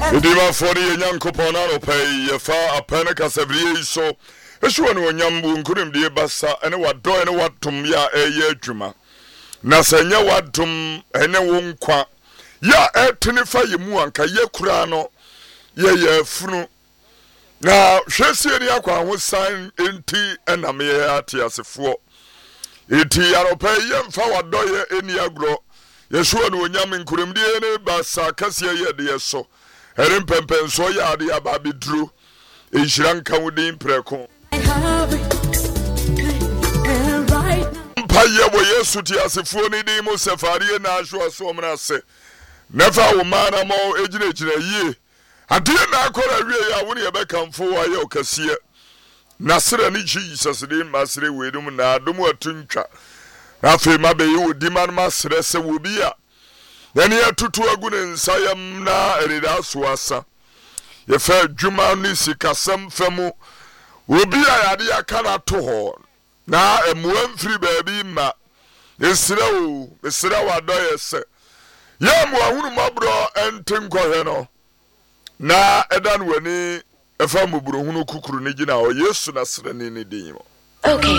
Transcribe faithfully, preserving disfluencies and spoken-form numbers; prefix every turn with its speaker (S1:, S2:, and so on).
S1: Idima for the Yankopona pay ye far a panica sabri so. Eshu no nyambu nkurim de basa ene wado ene watum ya eye adwuma. Na senya wadum ene wo nkwa. Ya etene fa yemu anka ye kura no ye ye funu. Na hwese ni akwa ho san enti enam ye ate asefo. Eti aropa ye mfa wado ye eni agro. Yeshu no nyam nkurim de ene basa kase ye de so. Erim pempen so ya de ababi dru. Ejran kawudin preko. Paye wo Yesu ti asefo ni di mo sefari na ahwo aso mna se nefa wo mana mo ejina ejina yie ade na akora wie ya wo ne ye bekamfo aye okase na sere ni Jesus di masere wedum na adom atuntwa afi ma be yi wo di man masere se wo bia na ne atutu agu ne nsayam na erida so asa ye fa dwuma ni sikasam famu obi ayade yakana to ho na emuam free baby ma esira o esira wado yese ye mu ahunu mabro enten kohwe no na edan wani efa muburo hunu kukuru ne gina o Yesu na sere ni ne din mo. Okay.